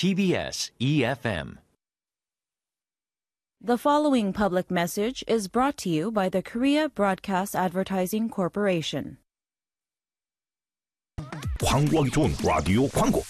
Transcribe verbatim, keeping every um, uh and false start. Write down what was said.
T B S E F M. The following public message is brought to you by the Korea Broadcast Advertising Corporation. 광고하기 좋은 라디오 광고.